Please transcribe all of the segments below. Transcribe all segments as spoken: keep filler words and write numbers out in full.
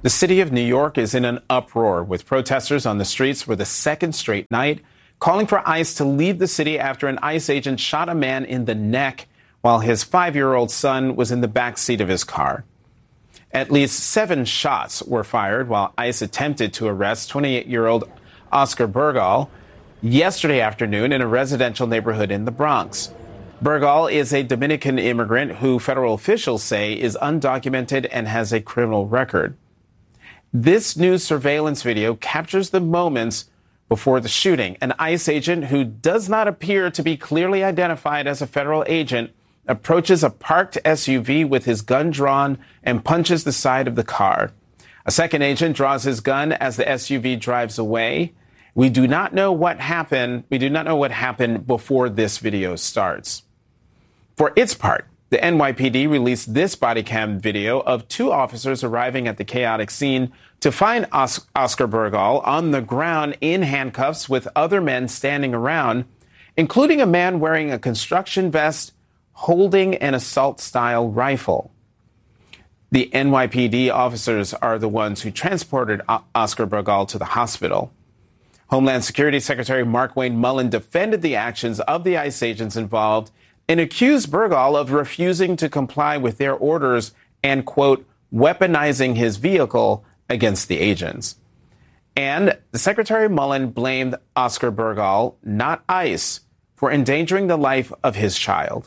The city of New York is in an uproar, with protesters on the streets for the second straight night, calling for ICE to leave the city after an ICE agent shot a man in the neck while his five-year-old son was in the back seat of his car. At least seven shots were fired while ICE attempted to arrest twenty-eight-year-old Oscar Burgal yesterday afternoon in a residential neighborhood in the Bronx. Burgal is a Dominican immigrant who federal officials say is undocumented and has a criminal record. This new surveillance video captures the moments before the shooting. An ICE agent who does not appear to be clearly identified as a federal agent approaches a parked S U V with his gun drawn and punches the side of the car. A second agent draws his gun as the S U V drives away. We do not know what happened. We do not know what happened before this video starts. For its part, the N Y P D released this body cam video of two officers arriving at the chaotic scene to find Os- Oscar Burgal on the ground in handcuffs with other men standing around, including a man wearing a construction vest holding an assault-style rifle. The N Y P D officers are the ones who transported o- Oscar Burgal to the hospital. Homeland Security Secretary Markwayne Mullin defended the actions of the ICE agents involved and accused Burgal of refusing to comply with their orders and, quote, weaponizing his vehicle against the agents. And Secretary Mullin blamed Oscar Burgal, not ICE, for endangering the life of his child.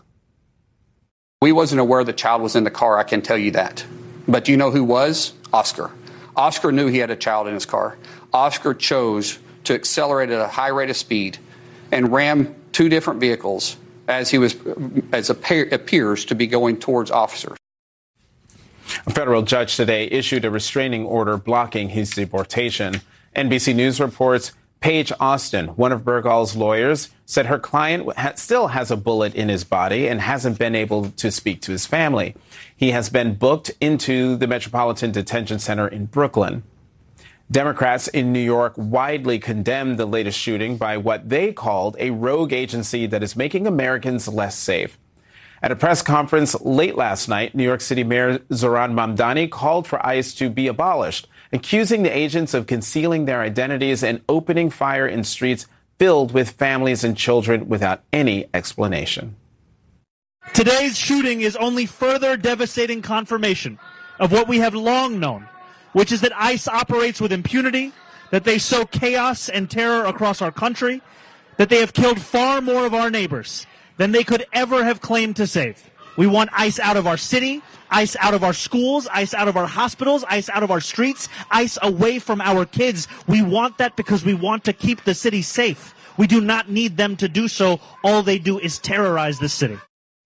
We wasn't aware the child was in the car, I can tell you that. But you know who was? Oscar. Oscar knew he had a child in his car. Oscar chose to accelerate at a high rate of speed and ram two different vehicles as he was, as appears to be going towards officers. A federal judge today issued a restraining order blocking his deportation. N B C News reports Paige Austin, one of Burgal's lawyers, said her client ha- still has a bullet in his body and hasn't been able to speak to his family. He has been booked into the Metropolitan Detention Center in Brooklyn. Democrats in New York widely condemned the latest shooting by what they called a rogue agency that is making Americans less safe. At a press conference late last night, New York City Mayor Zohran Mamdani called for ICE to be abolished, accusing the agents of concealing their identities and opening fire in streets filled with families and children without any explanation. Today's shooting is only further devastating confirmation of what we have long known, which is that ICE operates with impunity, that they sow chaos and terror across our country, that they have killed far more of our neighbors than they could ever have claimed to save. We want ICE out of our city, ICE out of our schools, ICE out of our hospitals, ICE out of our streets, ICE away from our kids. We want that because we want to keep the city safe. We do not need them to do so. All they do is terrorize the city.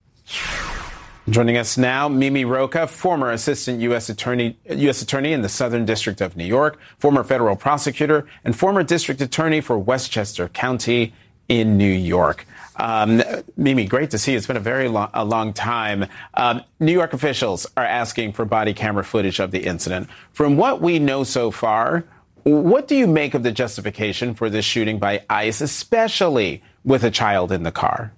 Joining us now, Mimi Rocah, former assistant U S attorney, U S attorney in the Southern District of New York, former federal prosecutor, and former district attorney for Westchester County in New York. Um, Mimi, great to see you. It's been a very long, a long time. Um, New York officials are asking for body camera footage of the incident. From what we know so far, what do you make of the justification for this shooting by ICE, especially with a child in the car?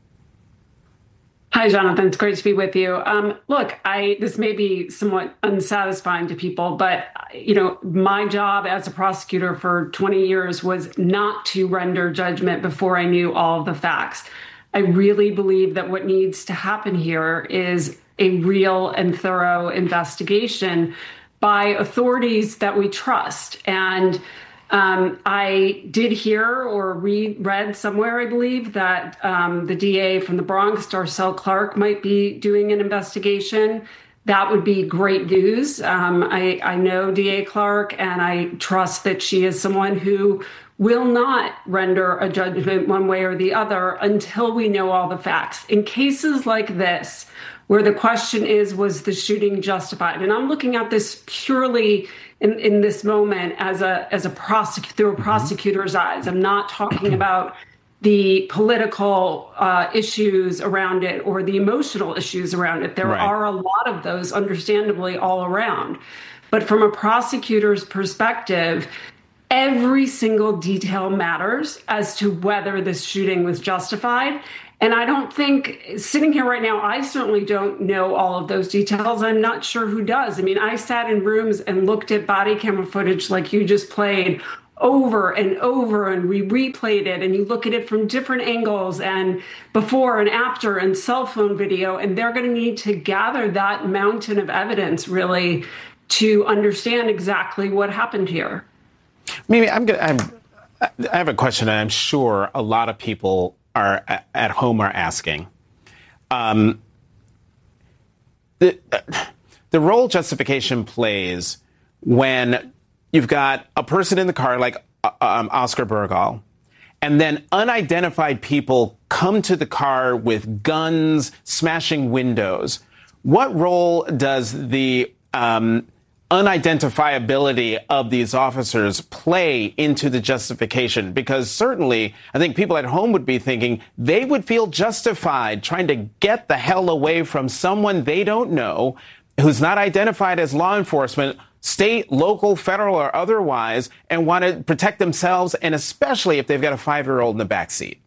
Hi, Jonathan. It's great to be with you. Um, look, I this may be somewhat unsatisfying to people, but, you know, my job as a prosecutor for twenty years was not to render judgment before I knew all of the facts. I really believe that what needs to happen here is a real and thorough investigation by authorities that we trust. And Um, I did hear or read, read somewhere, I believe, that um, the D A from the Bronx, Darcel Clark, might be doing an investigation. That would be great news. Um, I, I know D A Clark, and I trust that she is someone who will not render a judgment one way or the other until we know all the facts. In cases like this, where the question is, was the shooting justified? And I'm looking at this purely in, in this moment as a as a prosec- through a prosecutor's eyes. I'm not talking about the political uh, issues around it or the emotional issues around it. There Right. are a lot of those, understandably, all around. But from a prosecutor's perspective, every single detail matters as to whether this shooting was justified. And I don't think, sitting here right now, I certainly don't know all of those details. I'm not sure who does. I mean, I sat in rooms and looked at body camera footage like you just played over and over, and we replayed it, and you look at it from different angles and before and after and cell phone video, and they're going to need to gather that mountain of evidence really to understand exactly what happened here. Mimi, I'm gonna, I'm, I have a question, and I'm sure a lot of people are at home are asking. Um, the, the role justification plays when you've got a person in the car like um, Oscar Burgall, and then unidentified people come to the car with guns, smashing windows. What role does the um, unidentifiability of these officers play into the justification? Because certainly, I think people at home would be thinking they would feel justified trying to get the hell away from someone they don't know, who's not identified as law enforcement, state, local, federal, or otherwise, and want to protect themselves, and especially if they've got a five-year-old in the back seat.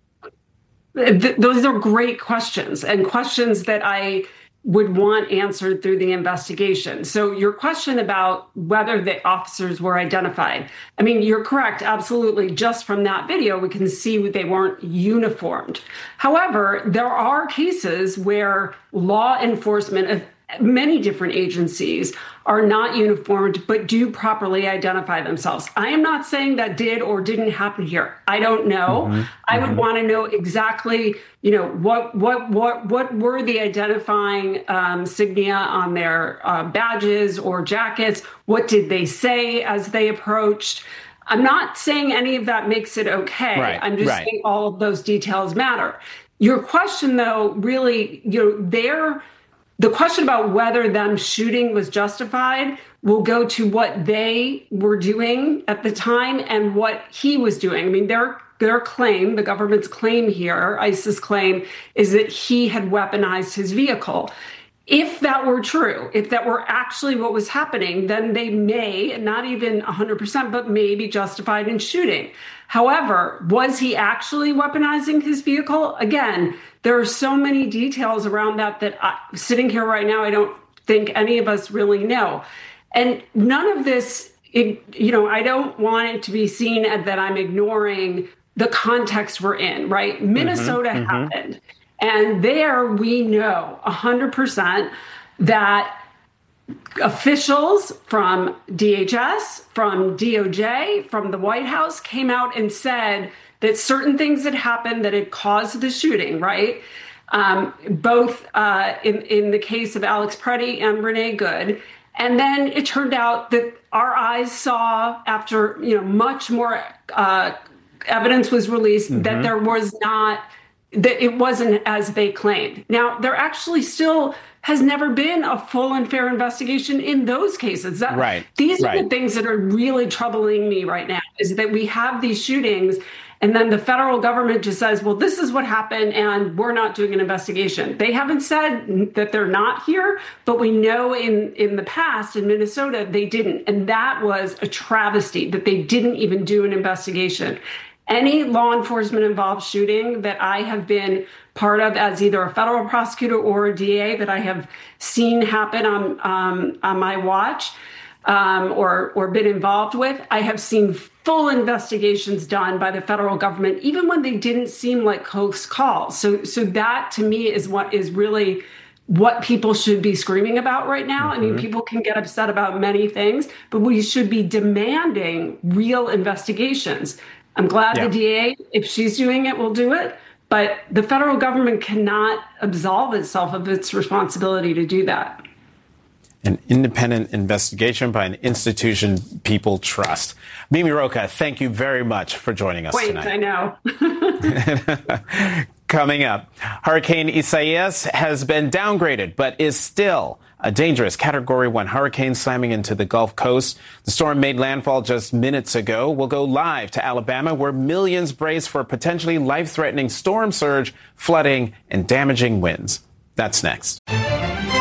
Th- those are great questions, and questions that I would want answered through the investigation. So your question about whether the officers were identified, I mean, you're correct, absolutely. Just from that video, we can see they weren't uniformed. However, there are cases where law enforcement of many different agencies are not uniformed, but do properly identify themselves. I am not saying that did or didn't happen here. I don't know. Mm-hmm. I would mm-hmm. want to know exactly, you know, what what what what were the identifying um, insignia on their uh, badges or jackets? What did they say as they approached? I'm not saying any of that makes it okay. Right, I'm just right. saying all of those details matter. Your question, though, really, you know, they're the question about whether them shooting was justified will go to what they were doing at the time and what he was doing. I mean, their their claim, the government's claim here, ISIS claim, is that he had weaponized his vehicle. If that were true, if that were actually what was happening, then they may, not even one hundred percent, but may be justified in shooting. However, was he actually weaponizing his vehicle? Again, there are so many details around that that I, sitting here right now, I don't think any of us really know. And none of this, it, you know, I don't want it to be seen as that I'm ignoring the context we're in, right? Minnesota mm-hmm, happened. Mm-hmm. And there we know one hundred percent that officials from D H S, from D O J, from the White House came out and said that certain things had happened that had caused the shooting, right? Um, both uh, in, in the case of Alex Preddy and Renee Good. And then it turned out that our eyes saw, after you know much more uh, evidence was released, mm-hmm. that there was not, that it wasn't as they claimed. Now, there actually still has never been a full and fair investigation in those cases. That, right. These right. are the things that are really troubling me right now, is that we have these shootings and then the federal government just says, well, this is what happened and we're not doing an investigation. They haven't said that they're not here, but we know in, in the past in Minnesota, they didn't. And that was a travesty that they didn't even do an investigation. Any law enforcement involved shooting that I have been part of as either a federal prosecutor or a D A that I have seen happen on um, on my watch um, or or been involved with, I have seen full investigations done by the federal government, even when they didn't seem like close calls. So so that to me is what is really what people should be screaming about right now. Mm-hmm. I mean, people can get upset about many things, but we should be demanding real investigations. I'm glad yeah. the D A, if she's doing it, will do it. But the federal government cannot absolve itself of its responsibility to do that. An independent investigation by an institution people trust. Mimi Rocah, thank you very much for joining us Wait, tonight. I know. Coming up, Hurricane Isaias has been downgraded, but is still a dangerous Category one hurricane slamming into the Gulf Coast. The storm made landfall just minutes ago. We'll go live to Alabama, where millions brace for a potentially life-threatening storm surge, flooding, and damaging winds. That's next.